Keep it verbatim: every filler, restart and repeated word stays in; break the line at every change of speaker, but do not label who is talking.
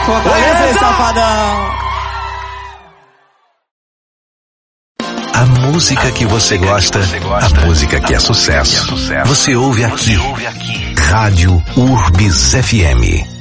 Fortaleza, Safadão!
A música que você gosta, a música que é sucesso. Você ouve aqui. Rádio Urbis F M.